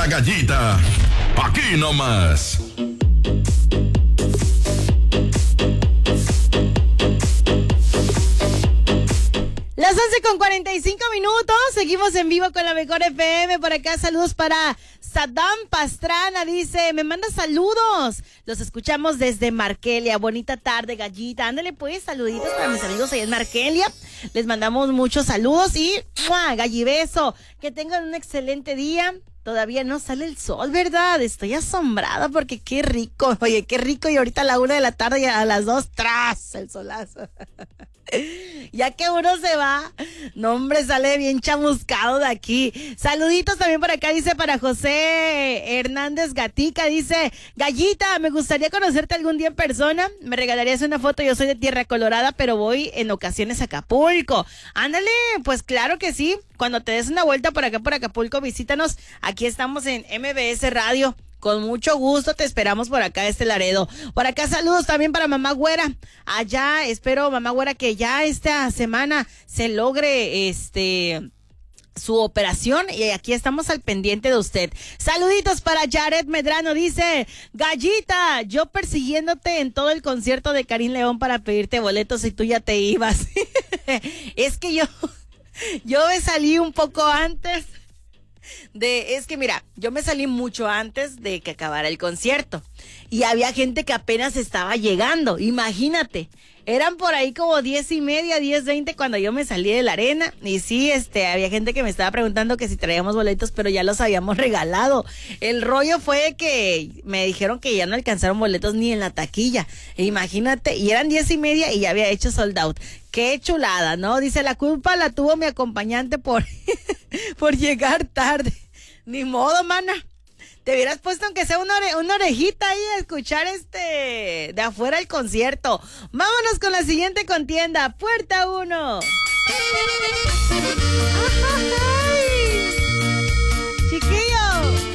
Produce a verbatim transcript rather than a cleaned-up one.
La Gallita, aquí nomás. Las once con cuarenta y cinco minutos, seguimos en vivo con la mejor F M. Por acá saludos para Saddam Pastrana, dice, me manda saludos. Los escuchamos desde Markelia. Bonita tarde, Gallita. Ándale pues, saluditos para mis amigos allá en Markelia. Les mandamos muchos saludos y ¡mua! Gallibeso. Que tengan un excelente día. Todavía no sale el sol, ¿verdad? Estoy asombrada porque qué rico. Oye, qué rico. Y ahorita a la una de la tarde y a las dos, ¡tras! El solazo. Ya que uno se va, no hombre, sale bien chamuscado de aquí. Saluditos también por acá, dice para José Hernández Gatica, dice, Gallita, me gustaría conocerte algún día en persona, me regalarías una foto, yo soy de Tierra Colorada, pero voy en ocasiones a Acapulco. Ándale, pues claro que sí, cuando te des una vuelta por acá por Acapulco, visítanos, aquí estamos en M B S Radio. Con mucho gusto te esperamos por acá, este Laredo. Por acá saludos también para mamá Güera. Allá espero, mamá Güera, que ya esta semana se logre este su operación y aquí estamos al pendiente de usted. Saluditos para Jared Medrano, dice, Gallita, yo persiguiéndote en todo el concierto de Karim León para pedirte boletos y tú ya te ibas. Es que yo, yo me salí un poco antes. De, es que mira, yo me salí mucho antes de que acabara el concierto y había gente que apenas estaba llegando, imagínate, eran por ahí como diez y media, diez veinte cuando yo me salí de la arena y sí, este, había gente que me estaba preguntando que si traíamos boletos, pero ya los habíamos regalado. El rollo fue que me dijeron que ya no alcanzaron boletos ni en la taquilla, e imagínate, y eran diez y media y ya había hecho sold out. Qué chulada, ¿no? Dice, la culpa la tuvo mi acompañante por, por llegar tarde. Ni modo, mana. Te hubieras puesto aunque sea una, ore, una orejita ahí a escuchar este de afuera el concierto. Vámonos con la siguiente contienda. Puerta uno.